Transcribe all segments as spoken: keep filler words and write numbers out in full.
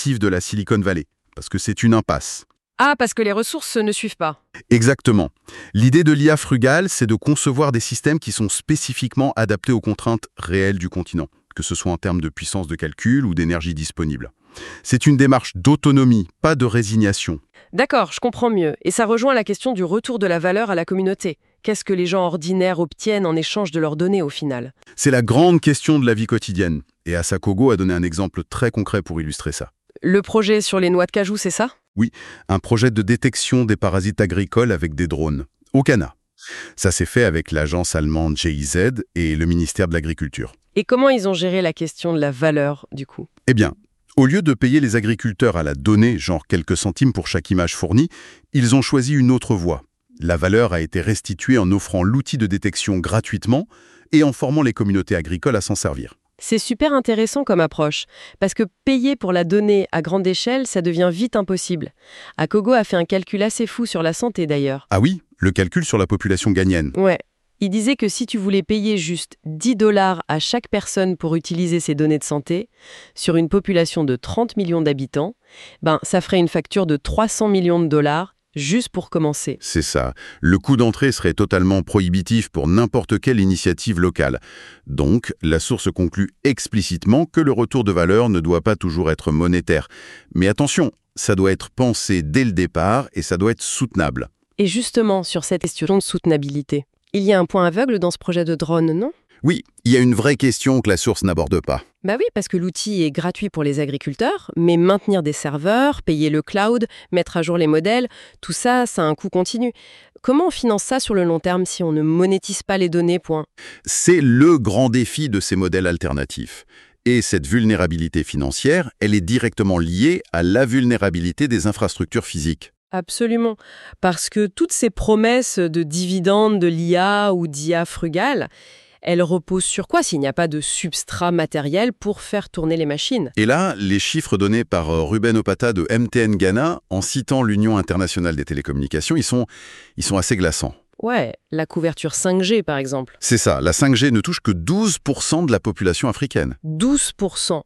native de la Silicon Valley, parce que c'est une impasse. Ah, parce que les ressources ne suivent pas. Exactement. L'idée de l'I A frugale, c'est de concevoir des systèmes qui sont spécifiquement adaptés aux contraintes réelles du continent, que ce soit en termes de puissance de calcul ou d'énergie disponible. C'est une démarche d'autonomie, pas de résignation. D'accord, je comprends mieux. Et ça rejoint la question du retour de la valeur à la communauté. Qu'est-ce que les gens ordinaires obtiennent en échange de leurs données au final? C'est la grande question de la vie quotidienne. Et Asakogo a donné un exemple très concret pour illustrer ça. Le projet sur les noix de cajou, c'est ça? Oui, un projet de détection des parasites agricoles avec des drones, au Ghana. Ça s'est fait avec l'agence allemande G I Z et le ministère de l'Agriculture. Et comment ils ont géré la question de la valeur, du coup? Eh bien, au lieu de payer les agriculteurs à la donnée, genre quelques centimes pour chaque image fournie, ils ont choisi une autre voie. La valeur a été restituée en offrant l'outil de détection gratuitement et en formant les communautés agricoles à s'en servir. C'est super intéressant comme approche, parce que payer pour la donnée à grande échelle, ça devient vite impossible. Akogo a fait un calcul assez fou sur la santé d'ailleurs. Ah oui, le calcul sur la population ghanéenne. Ouais. Il disait que si tu voulais payer juste dix dollars à chaque personne pour utiliser ces données de santé, sur une population de trente millions d'habitants, ben, ça ferait une facture de trois cents millions de dollars juste pour commencer. C'est ça. Le coût d'entrée serait totalement prohibitif pour n'importe quelle initiative locale. Donc, la source conclut explicitement que le retour de valeur ne doit pas toujours être monétaire. Mais attention, ça doit être pensé dès le départ et ça doit être soutenable. Et justement, sur cette question de soutenabilité, il y a un point aveugle dans ce projet de drone, non? Oui, il y a une vraie question que la source n'aborde pas. Bah oui, parce que l'outil est gratuit pour les agriculteurs, mais maintenir des serveurs, payer le cloud, mettre à jour les modèles, tout ça, ça a un coût continu. Comment on finance ça sur le long terme si on ne monétise pas les données, point? C'est le grand défi de ces modèles alternatifs. Et cette vulnérabilité financière, elle est directement liée à la vulnérabilité des infrastructures physiques. Absolument. Parce que toutes ces promesses de dividendes de l'I A ou d'I A frugale, elles reposent sur quoi s'il n'y a pas de substrat matériel pour faire tourner les machines? Et là, les chiffres donnés par Ruben Opata de M T N Ghana, en citant l'Union internationale des télécommunications, ils sont, ils sont assez glaçants. Ouais, la couverture cinq G par exemple. C'est ça, la cinq G ne touche que douze pour cent de la population africaine. douze pour cent.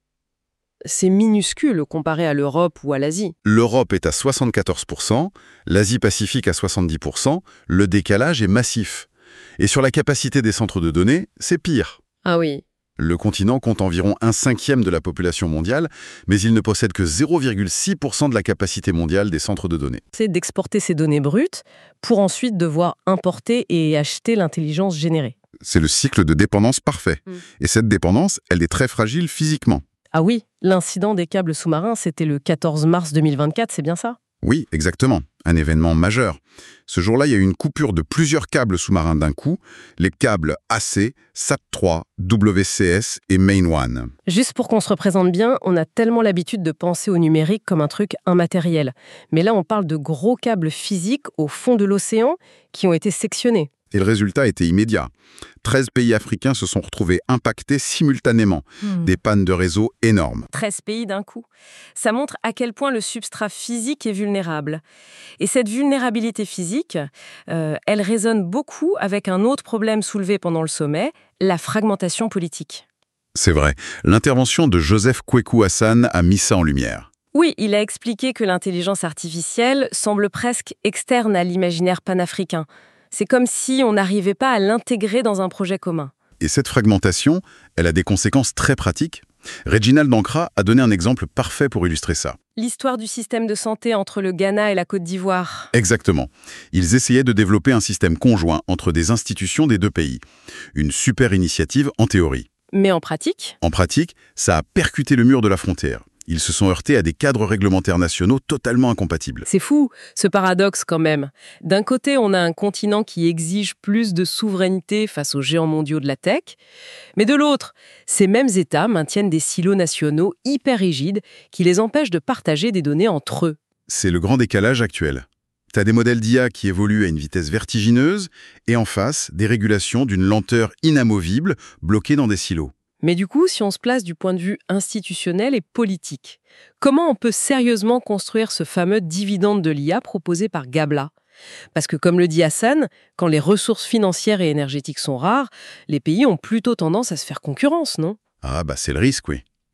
C'est minuscule comparé à l'Europe ou à l'Asie. L'Europe est à soixante-quatorze pour cent, l'Asie-Pacifique à soixante-dix pour cent, le décalage est massif. Et sur la capacité des centres de données, c'est pire. Ah oui. Le continent compte environ un cinquième de la population mondiale, mais il ne possède que zéro virgule six pour cent de la capacité mondiale des centres de données. C'est d'exporter ces données brutes pour ensuite devoir importer et acheter l'intelligence générée. C'est le cycle de dépendance parfait. Mm. Et cette dépendance, elle est très fragile physiquement. Ah oui, l'incident des câbles sous-marins, c'était le quatorze mars deux mille vingt-quatre, c'est bien ça? Oui, exactement. Un événement majeur. Ce jour-là, il y a eu une coupure de plusieurs câbles sous-marins d'un coup, les câbles A C, S A T trois, W C S et Main One. Juste pour qu'on se représente bien, on a tellement l'habitude de penser au numérique comme un truc immatériel. Mais là, on parle de gros câbles physiques au fond de l'océan qui ont été sectionnés. Et le résultat était immédiat. treize pays africains se sont retrouvés impactés simultanément. Hmm. Des pannes de réseau énormes. treize pays d'un coup. Ça montre à quel point le substrat physique est vulnérable. Et cette vulnérabilité physique, euh, elle résonne beaucoup avec un autre problème soulevé pendant le sommet, la fragmentation politique. C'est vrai. L'intervention de Joseph Kweku Hassan a mis ça en lumière. Oui, il a expliqué que l'intelligence artificielle semble presque externe à l'imaginaire panafricain. C'est comme si on n'arrivait pas à l'intégrer dans un projet commun. Et cette fragmentation, elle a des conséquences très pratiques. Reginald Dankra a donné un exemple parfait pour illustrer ça. L'histoire du système de santé entre le Ghana et la Côte d'Ivoire. Exactement. Ils essayaient de développer un système conjoint entre des institutions des deux pays. Une super initiative en théorie. Mais en pratique ? En pratique, ça a percuté le mur de la frontière. Ils se sont heurtés à des cadres réglementaires nationaux totalement incompatibles. C'est fou, ce paradoxe quand même. D'un côté, on a un continent qui exige plus de souveraineté face aux géants mondiaux de la tech, mais de l'autre, ces mêmes États maintiennent des silos nationaux hyper rigides qui les empêchent de partager des données entre eux. C'est le grand décalage actuel. T'as des modèles d'I A qui évoluent à une vitesse vertigineuse, et en face, des régulations d'une lenteur inamovible, bloquées dans des silos. Mais du coup, si on se place du point de vue institutionnel et politique, comment on peut sérieusement construire ce fameux dividende de l'I A proposé par Gabla ? Parce que comme le dit Hassan, quand les ressources financières et énergétiques sont rares, les pays ont plutôt tendance à se faire concurrence, non ? Ah bah c'est le risque, oui.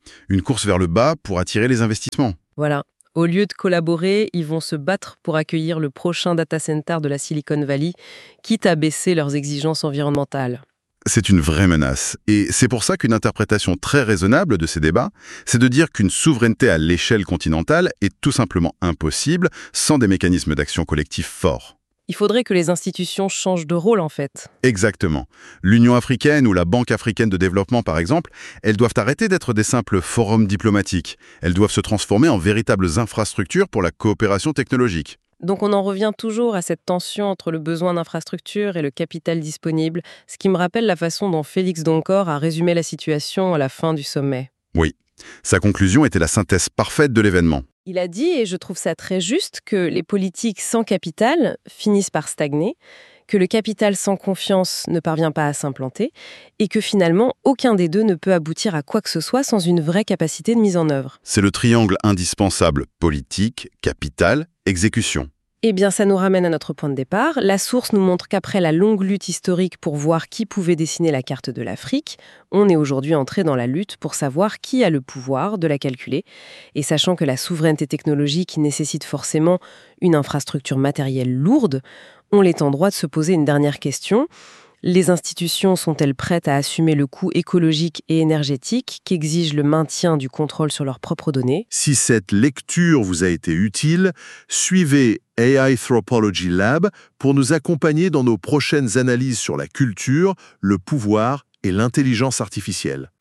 Une course vers le bas pour attirer les investissements. Voilà. Au lieu de collaborer, ils vont se battre pour accueillir le prochain data center de la Silicon Valley, quitte à baisser leurs exigences environnementales. C'est une vraie menace. Et c'est pour ça qu'une interprétation très raisonnable de ces débats, c'est de dire qu'une souveraineté à l'échelle continentale est tout simplement impossible sans des mécanismes d'action collectifs forts. Il faudrait que les institutions changent de rôle, en fait. Exactement. L'Union africaine ou la Banque africaine de développement, par exemple, elles doivent arrêter d'être des simples forums diplomatiques. Elles doivent se transformer en véritables infrastructures pour la coopération technologique. Donc on en revient toujours à cette tension entre le besoin d'infrastructure et le capital disponible, ce qui me rappelle la façon dont Félix Doncor a résumé la situation à la fin du sommet. Oui. Sa conclusion était la synthèse parfaite de l'événement. Il a dit, et je trouve ça très juste, que les politiques sans capital finissent par stagner, que le capital sans confiance ne parvient pas à s'implanter, et que finalement, aucun des deux ne peut aboutir à quoi que ce soit sans une vraie capacité de mise en œuvre. C'est le triangle indispensable politique, capital, exécution. Eh bien, ça nous ramène à notre point de départ. La source nous montre qu'après la longue lutte historique pour voir qui pouvait dessiner la carte de l'Afrique, on est aujourd'hui entré dans la lutte pour savoir qui a le pouvoir de la calculer. Et sachant que la souveraineté technologique nécessite forcément une infrastructure matérielle lourde, on est en droit de se poser une dernière question. Les institutions sont-elles prêtes à assumer le coût écologique et énergétique qu'exige le maintien du contrôle sur leurs propres données ? Si cette lecture vous a été utile, suivez A I Anthropology Lab pour nous accompagner dans nos prochaines analyses sur la culture, le pouvoir et l'intelligence artificielle.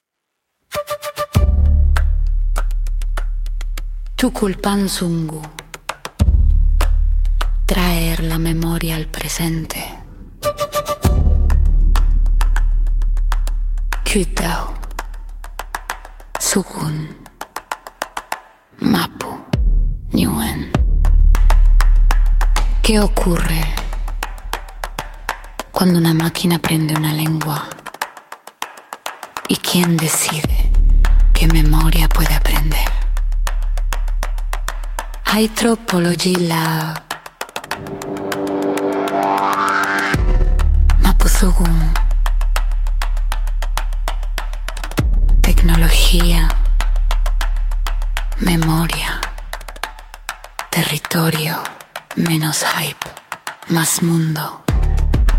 Tukulpan Zungu. Traer la memoria al presente. Kyutao, Sugun, Mapu, Niuen. ¿Qué ocurre cuando una máquina aprende una lengua? ¿Y quién decide qué memoria puede aprender? Anthropology Lab. Mapuzugun. Tecnología, memoria, territorio, menos hype, más mundo.